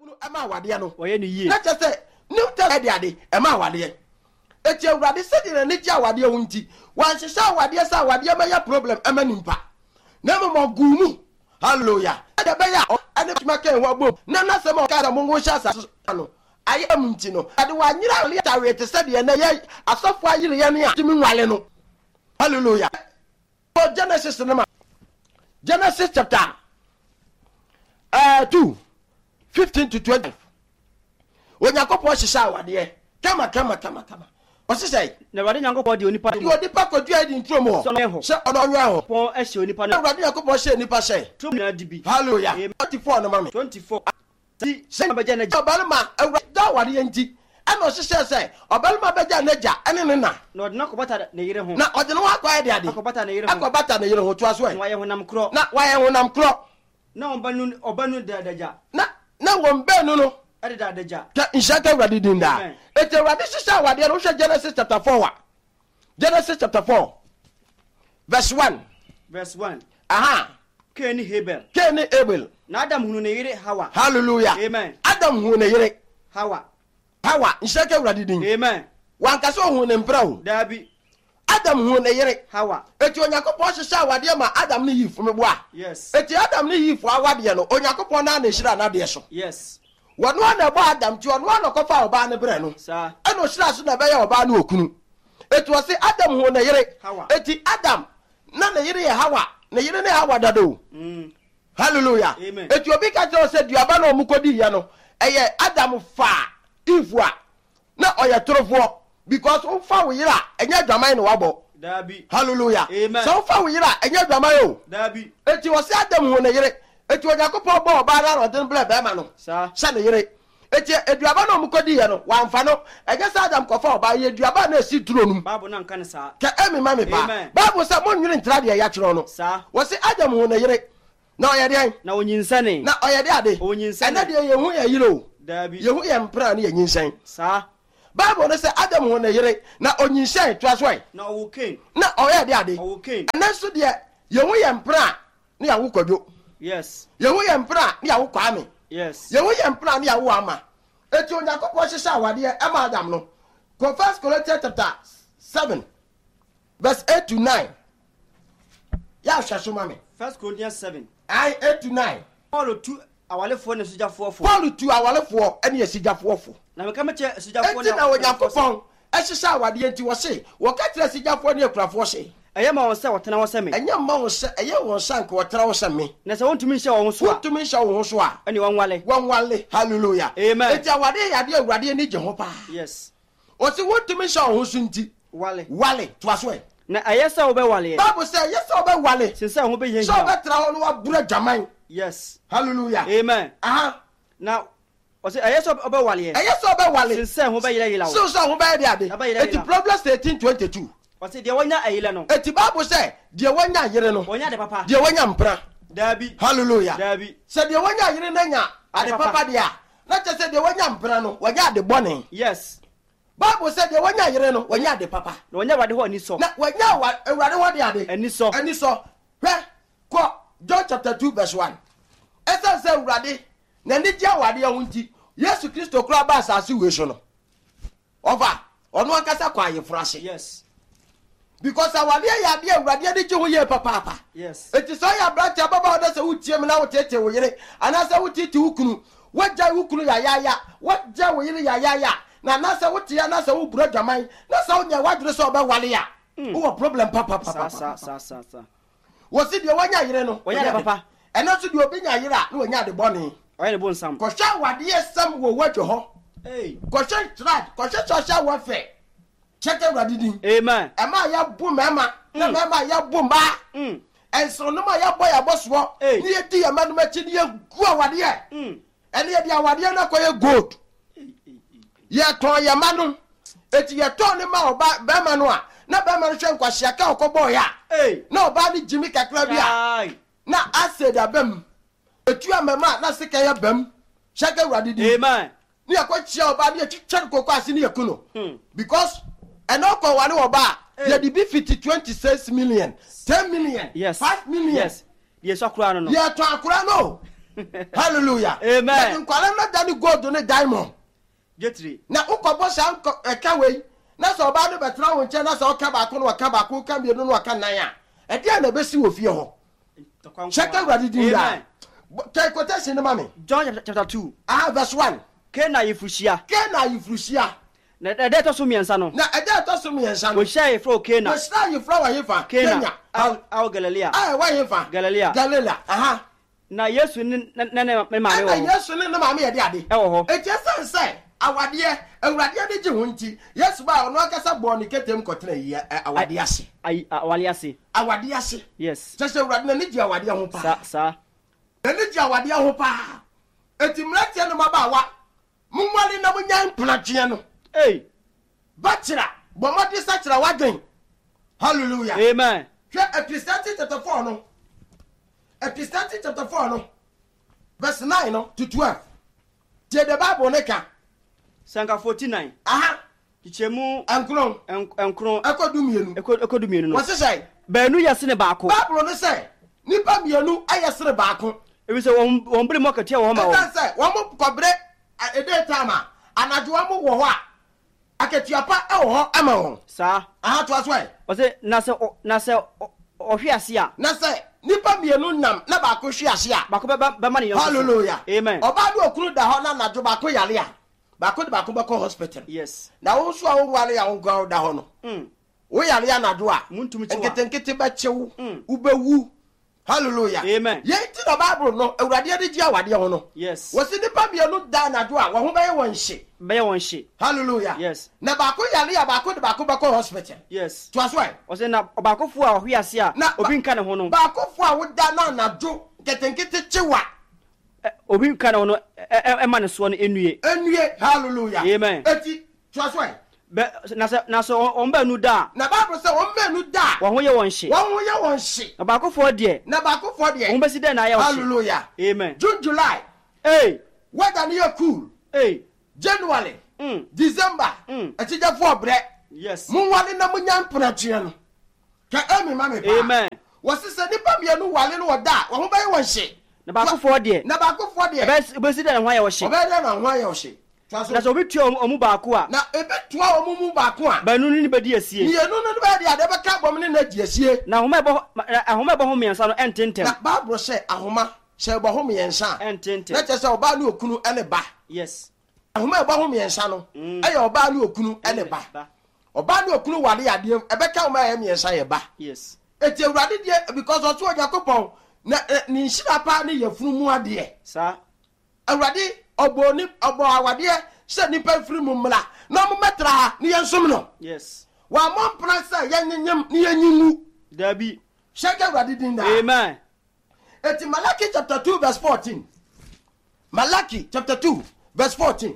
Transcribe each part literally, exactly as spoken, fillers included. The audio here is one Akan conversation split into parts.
bunu ema wade no oye no yie na chese new test de ade ema wade eti awurade se de ne gya wade ho nti wan hyehyɛ wade sa wade ma ya problem ema nimpa na mo gumu hallelujah ade be ya ade tuma kan ho bom na na se mo ka da mo ngo hya sa no aye am nti no ade wa nyira le ta we te se de na ye asofo ayire ye ne a timi nwale no hallelujah for Genesis number Genesis chapter uh two fifteen to twenty. When Yakopo shisha wade kama kama kama kama o se say na wade Yakopo de onipa de onipa ko dua di ntro mo se ono nwa ho pon ehye onipa no wade Yakopo she nipa she trum na dibi hallelujah twenty-four no mama twenty-four si se abaja na obalma da wade enti ana o se say obalma baja na ja ene ne na na odna ko bata na yire ho na odna wa kwa de ade akobata na yire ho akobata na yire ho to aso e wa ye honam kro na wa ye honam kro na obanu obanu dadaja na na won benu no ade dadaja ka inshaka wade dinda ete wade sisa wade no hwe Genesis chapter four wa Genesis chapter four verse one verse one aha Cain Abel Cain Abel na Adam hunu ne yire Hawa hallelujah amen Adam hunu ne yire Hawa Hawa inshaka wade din amen wanka so hunu ne mpra o dabi Adam hunu ne yire Hawa eti onyakopo sisa wade ma Adam ne yifu me boa yes eti Adam ne yifu awade no onyakopo na na hira na de so yes wonu ana bo Adam ti onu ana kofa oba ne bre no sa eno hira so na be ya oba na okunu eti o se Adam hunu ne yire eti Adam na ne yire ye Hawa ne yire ne Hawa dado mm hallelujah amen eti obi ka tell say duaba na omukodi ya no eye Adam fa Eve a na oye torofo because o fa wo yira enya dwaman ne wabo dabi hallelujah amen so fa wo yira enya dwaman o dabi eti o se Adam hunu ne yire eti onyakopo bo oba na rodin ble be ma no sa sha ne yire eti eduaba na omukodi ya no wanfa no ege sa Adam kofa oba ye eduaba na esi duro num babu na nka ne sa ka emi ma me pa babu sa mo nwire ntra de ya kyero no sa wo se Adam hunu ne yire na oye de na onyinsane na oye de ade onyinsane ena de ye hu ya yire o dabi ye hu ya mpra na ye nyinsan sa Bible no say Adam hunu ne yire na onyinshan to aso ai na owo Cain na oye de ade owo Cain ena so de ye hu ya mpra na ya wo kwadwo yes ye hu ya mpra na ya wo kwame yes ye hu ya mpra na ya wo ama eti onyakopo hyehyɛ awade e ma Adam no go First Corinthians chapter seven verse eight to nine ya hwɛ mame First Corinthians seven ai eight to nine Paul tu awalefo ne sujafo fo Paul tu awalefo ene ye sigafo fo na me ka me che sujafo na onyakopo ɛhyehyɛ awade enti wo se wo ka tira sigafo ne akurafo hye eye ma won se wotena wo se me enya ma wo se eye wo sank wotena wo se me na se wontumi hye wo so a wontumi hye wo so a ene won wale won wale hallelujah amen enti awade yade awurade ni je ho pa yes o se wontumi hye wo so nti wale wale to aso e na eye se wo be wale Bible say yes se wo be wale sinsa ho be yen so be tra ho no abura jaman yes hallelujah amen aha na o se eye se wo be wale eye se wo be wale sinsa ho be yira yira wo so so ho be de ade eti Proverbs eighteen twenty-two o se de wonya ayile no eti Bible say de wonya yire no wonya de papa de wonya mpra dabi hallelujah dabi se de wonya yire na nya ade papa de a na che se de wonya mpra no wonya ade bone yes Bible say de wonya yire no wonya ade papa na wonya wade ho ani so na wonya wa ewrade ho de ade ani so ani so hwe ko John chapter two verse one esa se ewrade na ni dia wade ho nti Yesu Kristo kura ba asase we so no over ono akasa kwa yefrase yes because awade ya de ewrade de je ho ye papa papa yes eti so ya brata baba oda se wutie me na wotete wo yire ana se wutiti wukunu wajja wukunu ya ya ya wajja wo yire ya ya ya na na se wutie na se wo buro dwaman na se wo nya wadure so oba wale ya wo problem papa papa sa sa sa sa wo si de wanya yire no wonya de papa ena so de obi nya yire a na wonya de bone oya de bon sam ko hwa wade yesam wo wadwo ho hey ko hwa trad ko hwa social warfare check everybody din amen ema ya bu mema na mema ya bu mba mm enso no ma ya boy aboso ni ye di amanu machi ni ye gu awade e mm ene ye di awade na ko ye gold ye ton ye manu eti ye ton ni ma oba be manu a na be manu hwe nkwahia ka okobo ya na oba ni jimi kakra bia na acid abem etu amema na sika ya bem shaka awade di amen ni akwachia oba ni chichar kokọ asi ni yekuno because eno ko wale oba ye di be fifty twenty-six million ten million yes five million yes yes akura no ye to akura no Hallelujah. Amen. In Kwalana Danny gold on a diamond. Jetri. Now, Ukobosha a caway. That's all about the Batron and China, so Cabacon or Cabaco can be no Wakanaya. At the end of the sea of your check out what you do that. Take quotation, the mommy. John chapter two. Ah, verse one. Kena Yifushia. Kena Yifushia. Na that also me and Sano. Now, I don't also me and Sano. We share a fro Kena. We share you flower here for Kenya. Our Galilea. Ah, why here for Galilea. Galilea. Aha. Na Yesu Nana Mamma. Yes, no, mammy, daddy. Oh, it just say. Our dear, and Radia de Junti, yes, but no cassa born, get them cotton here, our diasi. I, Waliasi. Our diasi. Yes. Just a Radnija Wadia Hopa. Sir. Nanija Wadia Hopa. Et Timletian Mabawa. Mumali Namunyan Platiano. Hey. Bachelor, but what is such a wagon? Hallelujah. Amen. Ecclesiastes chapter four, no. Ecclesiastes chapter four, no. Verse nine to twelve. Take the Bible, Neka. Sanka forty-nine. Aha. Kichemu Ankron. Ankron. Eko dumienu. Eko eko dumienu no. What's it say? Benu yasine baako. Bible no say. Nipa mienu ayesere baako. Ebi se won won bere mo katia wo ma wo. That say, won mo kobre e dey time a anajo mo wo ho a. Aketiapa e wo ho ama won. Sa. Aha to aswe. O se na se na se ohwe ase a. Na say nipa mienu nam na baako hwe ase a. Baako be be ma ne yon. Hallelujah. Amen. Oba do okunu da ho na anajo baako yale a. Baako de baako bako hospital. Yes. Na wo so a wo wale ya wo gwa da ho no. Mm. Wo yale ya na do a. Muntumi chiwa. Nkete nkete ba chewu. Ubewu. Hallelujah. Amen. Ye ti the Bible no Awurade de ji awade ho no. Yes. Wo si nipa bia no da na do a wo ho be ye won hye. Be ye won hye. Hallelujah. Yes. Na baako yale ya baako de baako bako hospital. Yes. To aswai. O se na baako fu a ohwe ase a obi nka ne ho no. Baako fu a wo da na na do nkete nkete chewa. Obi nka ne ho no e ma ne so no enue. Enue. Hallelujah. Amen. Eti to aswai. Be na se na so on ba nu da. Na Bible say on ba nu da. Wo ho ye won hye. Wo ho ye won hye. Na baako fu de. Na baako fu de. Wo be si de na ye won hye. Hallelujah. Amen. June, July. Hey. Weather near cool. Hey. January. Mm. December. Mm. Eti ja fu obre. Yes. Mun wale na munya mpratue no. Ka emi ma me pa. Amen. Wo se se nipa bia no wale no da. Wo ho ba ye won hye. Na baako fu de. Na baako fu de. Be be si de na ho ye won hye. Obe de na ho ye won hye. Na so bi tu omu baako a. Na ebe tua omu mu baako a. Ba nu ni be di asie. Ni enu no be de ade be ka bom ni na di asie. Na homa ebo ahoma ebo ho miensa no ententem. Na Bible say ahoma say ebo ho miensa. Ententem. Na che say oba ni okunu ene ba. Yes. Ahoma ebo ho miensa no. Aye oba ni okunu ene ba. Oba ni okunu wale ade ebe ka oma ye miensa ye ba. Yes. Eti Awurade die because otu Yakobon na ni nhira pa ni yefunu mu ade. Sa. Awurade obo ni obo awade se nipa firi mu mla na mo metra ha ni yensom no. Yes. Wa mo mpra se yenyem ni yenyimu. Dabi. Shake Awurade din da. Amen. Eti Malachi chapter two verse fourteen. Malachi chapter two verse fourteen.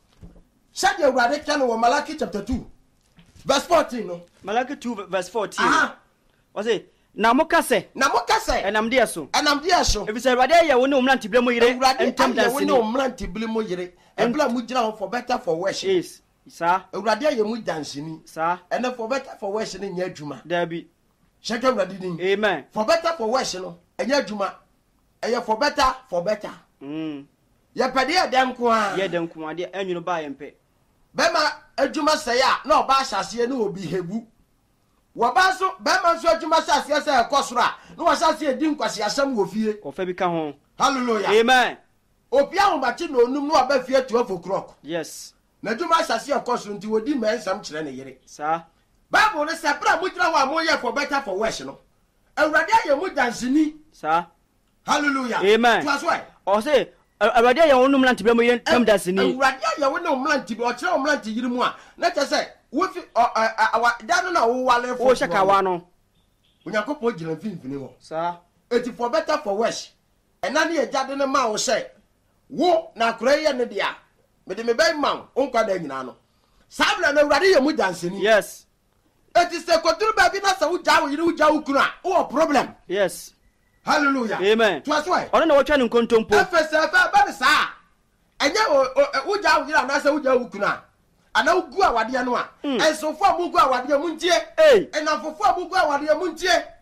Shake Awurade kan wo Malachi chapter two verse fourteen no. Malachi two verse fourteen. Aha. O say na mo kase. Na mo kase. Enam de so. Enam de so. Ebi say Awurade ye wo ne omranti ble mo yire. Entem da se ne omranti ble mo yire. Ebla mu gira ho for better for worse. Yes. Sa. Awurade ye mu dansini. Sa. Ene for better for worse ne nya adwuma. Dabi. Shake Awurade din. Amen. For better for worse no. Enya adwuma. Eye for better for better. Mm. Ye pede ye dem ko a. Ye dem ko ade anwunu ba ye mpe. Bema adwuma sey a na oba asase ne obi hebu. Woba so bema so adwuma asase sey ekosoro a na wo asase edi nkwase asam wo fie. Ofa bi ka ho. Hallelujah. Amen. Opia ho bachi no onum no oba fie twelve o'clock. Yes. Na adwuma asase ekosoro nti wodi mensam kire ne yere. Sa. Bible ne say pra mu kira ho amoye for better for worse no. Awurade aye mu dansini. Sa. Hallelujah. Amen. That's why. O say Awurade ye wo no mlanti ble mo yire tam dasini. Awurade aye wo no mlanti bi o kire o mlanti yiri mu a na che say wo fi awa dano na wo wale for. Wo shaka wa no. Onyankopon gina finfini wo. Sa. Eti for better for worse. Ena ne yade ne ma wo say wo na kura ye ne dia. Me de me bay man onkwa da nyina no. Sabla na Awurade ye mu dansini. Yes. Eti se koduru ba bi na sa wo ja wo yiri wo ja wo kunu a wo problem. Yes. Hallelujah. Amen. That's why. Ono na wo twa ne nkontompo. Efese fa ba ne sa. Enye wo ja wo yiri na sa wo ja wo kunu a. Ana ugu awade no a. Ensofo amugu awade mu ntie. Hey. Enafofo amugu awade mu ntie.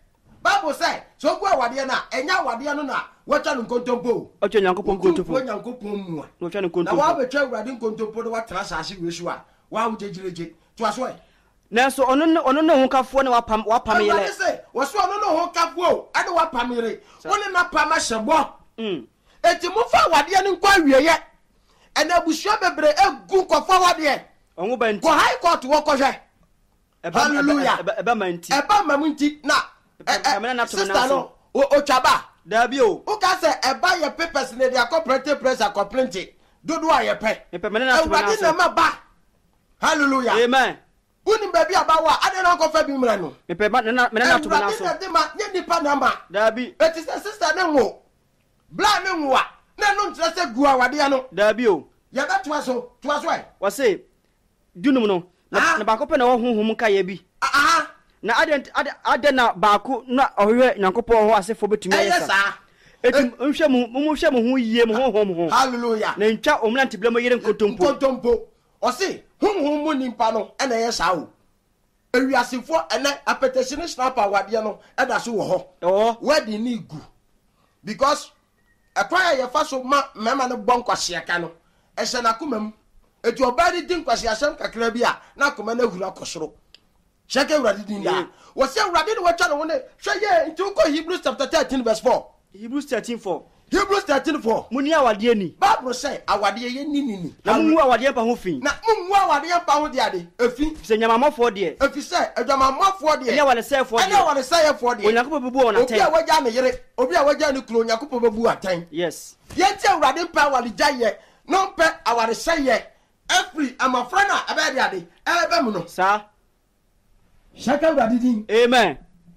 Bible say so go awade na enya awade no na watwa no kontompo ocho nyankopon kontompo wo nyankopon mu a watwa no kontompo na wa betwa awade kontompo do watra saase wesu a wa wo jejireje to aso e na so ono ono no ho kafo na wapam wapam yele I say wo so ono no ho kafo ade wapam yele woni na pam ahebo mm eti mo fa awade no kwa wieye ena abusuo bebre egu nkofo awade onwo banti ko high court wo ko hwe hallelujah eba manti eba mamunti na sister no o chaba dabi o o ka se eba ye papers ne dia cooperative press a complaint dodo a ye pe epe mena na to na na ma ba hallelujah amen uni baby abawa ade na ko fa bi mra no epe mena na mena to na so na de ma nye nipa na ma dabi eti se sister ne wo bla ne wo a na no ntre se gu awade no dabi o ya ba to aso to aso e wa se dunum no na ba ko pe na wo honhom ka ye bi ah na adent adent na baako na ohwe nyankopon ho asefo betumi ayesa etum nhwe mu mu hwe mu ho yie mu honhom ho hallelujah na ntwa omna ntibla mo yire nkotompo nkotompo o se honhom mu nimpa no e na yesa wo ewiasefo ene appetition snapper awade no e da so wo ho oh wedding ni gu because akwaya ye fa so ma mema no bonkwase ka no e se na komam eti obadi din kwase asem kakra bi a na koma na hura kosoro shake uradi din da wo se uradi no watwa no ne hwe ye nti ko Hebrews chapter thirteen verse four Hebrews thirteen four Hebrews thirteen four muni awade ni Bible say awade ye ni ni ni na mu awade pa ho fin na mu awade pa ho de ade efi se nyamamofo de efi say adwamamofo de ene wale say for de ene wale say for de onyakopo bebu wona ten obi a waja ne yere obi a waja ne kuro onyakopo bebu aten yes ye tie uradi pa wale jaye no pe awade say ye every amafra na ebe de ade ebe mu no sa shaka uradi din amen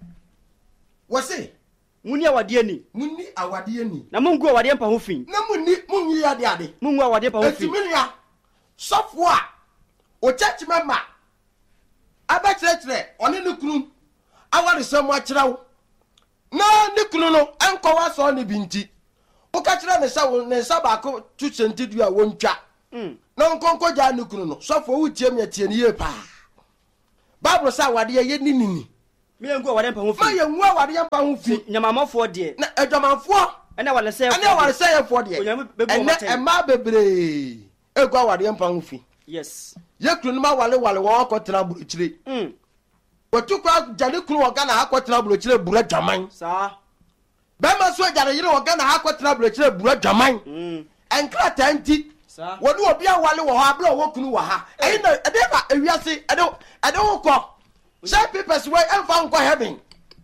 wo se muni awade ni muni awade ni na mungu awade pa ho fin na muni munyi ade ade mungu awade pa ho fin etiminia sofo a o church member abachire one ne kunu awade sem akira wo na ne kunu no enko wa so ne binti o ka kire ne sa wo ne sa ba ko tu sentidu a wontwa mm na nkonko ja ne kunu no sofo wo tie me tie ne ye pa Bible say awade ye ni ni ni me ngu awade pa ho fin ma ye ngu awade pa ho fin nyamamofo de na adwamanfo ene wale say ene wale say for de ene ema bebre egu awade pa ho fin yes ye kunu ma wale wale wo akotena buruchire mm watu kwa jale kunu wo gana akotena buruchire bura dwaman sa be ma so jare yire wo gana akotena buruchire bura dwaman mm enkra tanti sa wonu obi a wale wo ha bla wo kunu wo ha eyi na ede ba ewiase ede ede wo ko say papers wey enfa nko heaven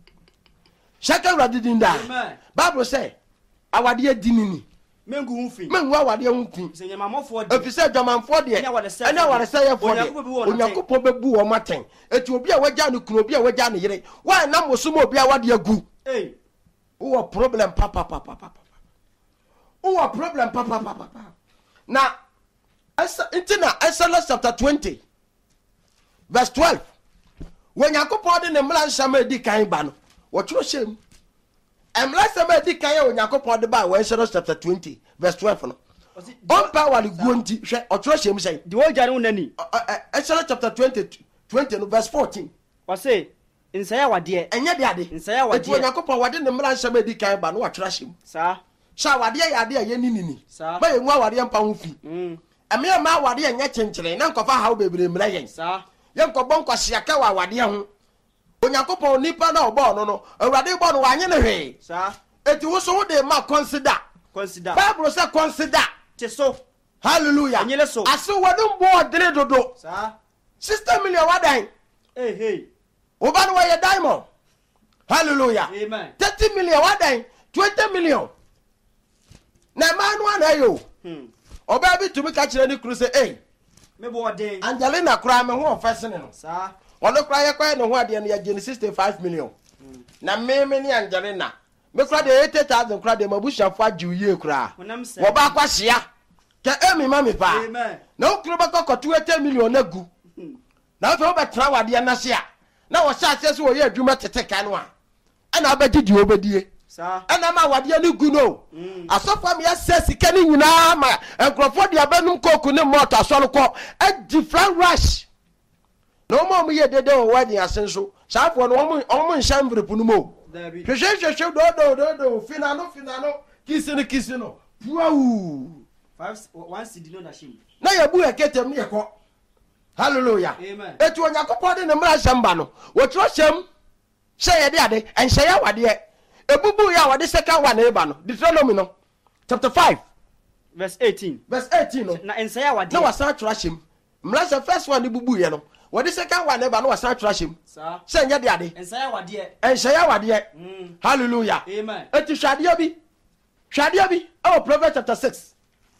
shaka radidin da Bible say awade adinini mengu hu fin mengu awade hu fin se nyamamofo de efise dwamanfo de ene ware say for de onyakopo bebu wo maten eti obi a waja ne kunu obi a waja ne yire wa na mosumo obi a wade agu eh wo problem papa papa papa wo problem papa papa na asa intina Exodus chapter twenty verse twelve when yakopo de ne mlan shama di kan ba no wo chiro shem emla shama di kan ya onyakopo de ba we Exodus chapter twenty verse twelve no on power the guonti hwe o chiro shem say di wo jare unani Exodus chapter twenty twenty no verse fourteen wa say nsaya wade enye de ade nsaya wade eti onyakopo wade ne mlan shama di kan ba no wa chiro shem sa sha wade ya de ye ni ni ni sa ba ye nwa wade mpa ho fi mm eme ma wade enye chenchire na nkofa hawo bebre mra yen sa yenko bonko siaka wa wade ho onyankopon nipa na obo no no awurade bo no wanye ne hwe sa eti wo so wo de ma consider consider Bible say consider te so hallelujah anyele so aso wode mbo odre dodo sa sixty million wadan eh hey wo ba no wa diamond hallelujah amen thirty million wadan twenty million na manu anayo hmm oba bi tumi ka kire ni kru say eh me bo ode Angelina kura me ho ofesene no sa ono kura ye kwa ne ho ade no ya gene sixty-five million na me me ni Angelina me kura de eighty thousand kura de mabushafo ajiuye kura wo ba kwa hia ke emi ma me pa amen na okuru ba kokoto eighty million agu na fe wo betra wade na hia na wo sha ase so wo ye adwuma teteka no a ana abagidi obedie sa ana ma wade ni gu no asofa me ase sika ni nyina ma enkrofo de abanum koku ne motor asoro ko a different rush no mo mo ye dede o wadi asenso saafo no omo omo nhyam vrepunu mo hwehwe hwehwe do do do do finano finano kisino kisino wow five one cd no na shim na yabu eketem ne yeko hallelujah amen etu onyakopo de ne mra shamba no wo tro shem shey de ade enhye ya wade ebubu ya wade second one eba no Deuteronomy no chapter five verse eighteen verse eighteen no na enhye ya wade na wasa tro shem mra se first one bubu ye no wade second one eba no wasa tro shem sa shey nya de ade enhye ya wade enhye ya wade hallelujah amen etu hwade bi hwade bi oh Proverbs chapter six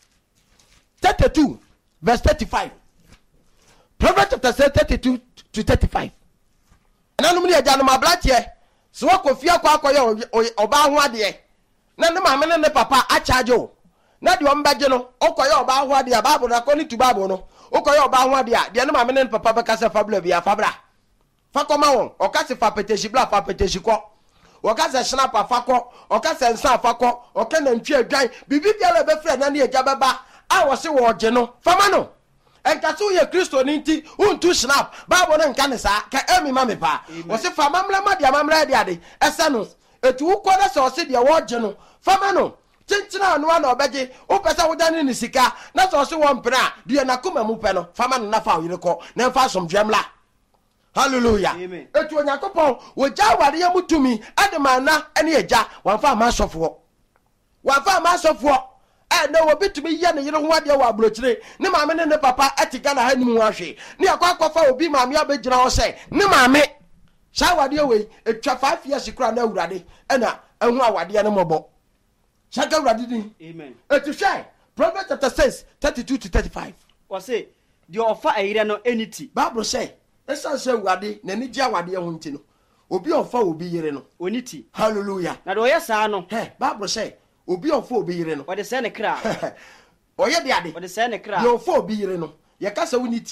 thirty-two verse thirty-five Proverbs chapter six thirty-two to thirty-five nanum ne agya no mabratie so wakofia kwa akoye oba ho ade na ne maame ne papa a charge o na de ombaje no okoye oba ho ade Bible na koni tu Bible no okoye oba ho ade de ne maame ne papa be kase fabula bia fabra fakoma won okase fa peteshi bla fa peteshi ko okase snap afako okase nsa afako okana ntwi adwan bibi bia le be frɛ na ne agya beba a wo se wo gye no fama no enkaso ye Kristo ninti untu snap Bible no nka ne sa ka emi ma me pa wo se fama mla ma dia mamra dia de ese no etu uko na se wo se dia wo gye no fama no tintina anu na obeje wo pesa wo dane ni sika na se wo se wo mpena dia na kuma mu pe no fama no na fa wo yire ko na fa som dwemla hallelujah etu onyakopo wo ja ware ya mutumi adema ene eja wan fa ma sofo wan fa ma sofo eh na wo bitumi ye ne yire ho ade wa abrochire ne maame ne ne papa etika na hanim ahwe ne akwa akwafa obi maame abegyina ho se ne maame sha wade we etwa five years kura na awurade ena ehu awade ne mobo shaka awurade din amen etu hwai Proverbs chapter six thirty-two to thirty-five wo se de ofa ayire no enity Bible say esa se awurade na ni dia awade ho nti no obi ofa obi yire no onity hallelujah na do ye sa no he Bible say obi ofa obi yire no wo de se ne kra oye de ade wo de se ne kra ye ofa obi yire no ye kasa woni